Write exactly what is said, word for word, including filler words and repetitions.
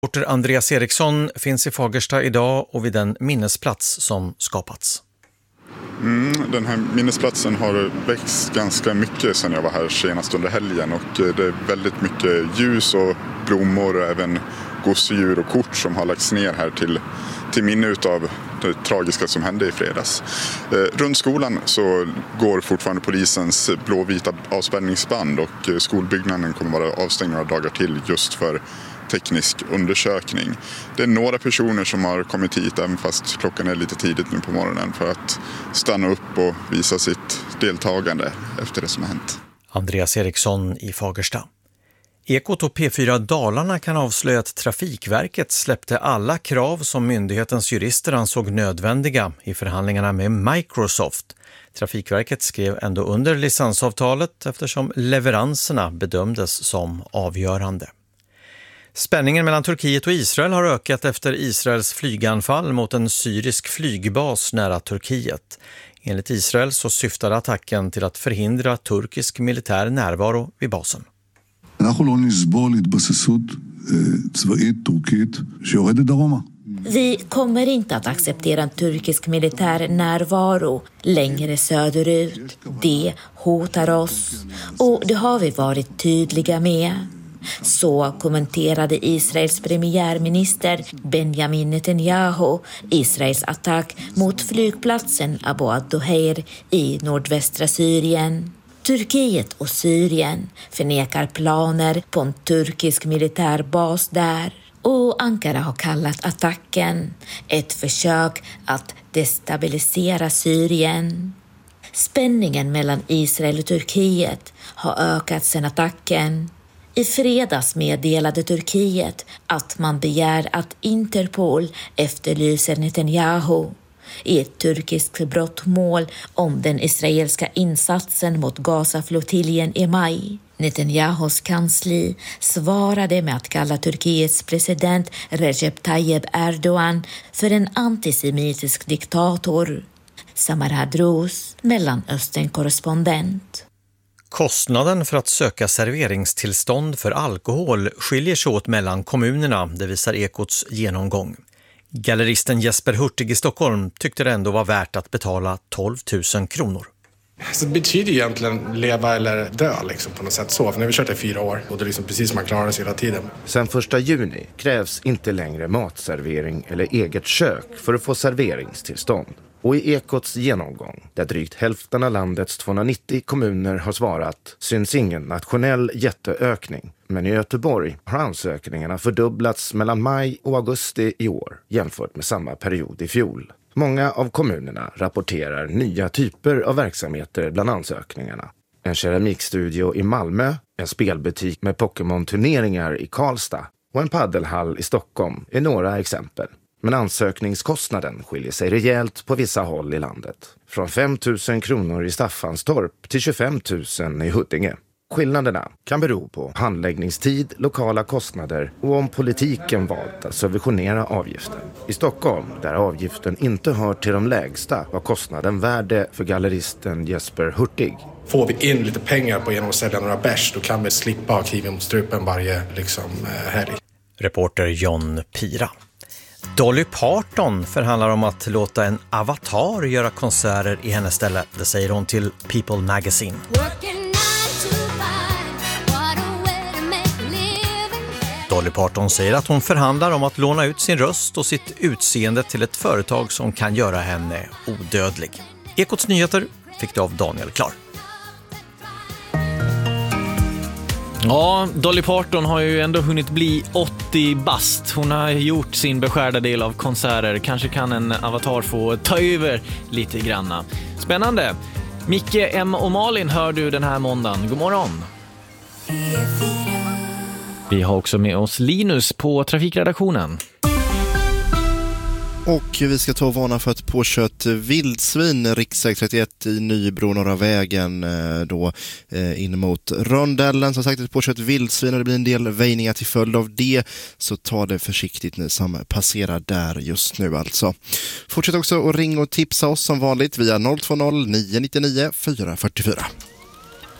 Reporter Andreas Eriksson finns i Fagersta idag och vid den minnesplats som skapats. Mm, den här minnesplatsen har växt ganska mycket sedan jag var här senast under helgen och det är väldigt mycket ljus och blommor och även gosedjur och kort som har lagts ner här till, till minne utav det tragiska som hände i fredags. Eh, runt skolan så går fortfarande polisens blåvita avspärrningsband och eh, skolbyggnaden kommer vara avstängd några dagar till just för teknisk undersökning. Det är några personer som har kommit hit även fast klockan är lite tidigt nu på morgonen för att stanna upp och visa sitt deltagande efter det som har hänt. Andreas Eriksson i Fagersta. Ekot och P fyra Dalarna kan avslöja att Trafikverket släppte alla krav som myndighetens jurister ansåg nödvändiga i förhandlingarna med Microsoft. Trafikverket skrev ändå under licensavtalet eftersom leveranserna bedömdes som avgörande. Spänningen mellan Turkiet och Israel har ökat efter Israels flyganfall mot en syrisk flygbas nära Turkiet. Enligt Israel så syftade attacken till att förhindra turkisk militär närvaro vid basen. Vi kommer inte att acceptera en turkisk militär närvaro längre söderut. Det hotar oss och det har vi varit tydliga med. Så kommenterade Israels premiärminister Benjamin Netanyahu Israels attack mot flygplatsen Abu ad-Duhair i nordvästra Syrien. Turkiet och Syrien förnekar planer på en turkisk militärbas där. Och Ankara har kallat attacken ett försök att destabilisera Syrien. Spänningen mellan Israel och Turkiet har ökat sedan attacken. I fredags meddelade Turkiet att man begär att Interpol efterlyser Netanyahu i ett turkiskt brottmål om den israeliska insatsen mot Gaza-flottiljen i maj. Netanyahus kansli svarade med att kalla Turkiets president Recep Tayyip Erdogan för en antisemitisk diktator. Samar Hadrous, Mellanöstern-korrespondent. Kostnaden för att söka serveringstillstånd för alkohol skiljer sig åt mellan kommunerna, det visar Ekots genomgång. Galleristen Jesper Hurtig i Stockholm tyckte det ändå var värt att betala tolv tusen kronor. Så det betyder egentligen leva eller dö liksom, på något sätt så. För när vi kört i fyra år och det är liksom precis som man klarar sig hela tiden. Sen första juni krävs inte längre matservering eller eget kök för att få serveringstillstånd. Och i Ekots genomgång, där drygt hälften av landets tvåhundranittio kommuner har svarat, syns ingen nationell jätteökning. Men i Göteborg har ansökningarna fördubblats mellan maj och augusti i år jämfört med samma period i fjol. Många av kommunerna rapporterar nya typer av verksamheter bland ansökningarna. En keramikstudio i Malmö, en spelbutik med Pokémon-turneringar i Karlstad och en paddelhall i Stockholm är några exempel. Men ansökningskostnaden skiljer sig rejält på vissa håll i landet. Från fem tusen kronor i Staffanstorp till tjugofem tusen i Huddinge. Skillnaderna kan bero på handläggningstid, lokala kostnader och om politiken valt att subventionera avgiften. I Stockholm, där avgiften inte hör till de lägsta, var kostnaden värde för galleristen Jesper Hurtig. Får vi in lite pengar på genom att sälja några bärs, då kan vi slippa ha kniven mot strupen varje liksom, helg. Reporter John Pira. Dolly Parton förhandlar om att låta en avatar göra konserter i hennes ställe. Det säger hon till People Magazine. Dolly Parton säger att hon förhandlar om att låna ut sin röst och sitt utseende till ett företag som kan göra henne odödlig. Ekots nyheter fick det av Daniel Klar. Ja, Dolly Parton har ju ändå hunnit bli åttio bast. Hon har gjort sin beskärda del av konserter. Kanske kan en avatar få ta över lite granna. Spännande. Micke, Emma och Malin hör du den här måndagen. God morgon. Vi har också med oss Linus på trafikredaktionen. Och vi ska ta och varna för ett påkört vildsvin, riksväg trettioett i Nybro, norra vägen då eh, in mot Rondellen. Som sagt, ett påkört vildsvin och det blir en del väjningar till följd av det. Så ta det försiktigt ni som passerar där just nu alltså. Fortsätt också att ringa och tipsa oss som vanligt via noll två noll nio nio nio fyra fyra fyra.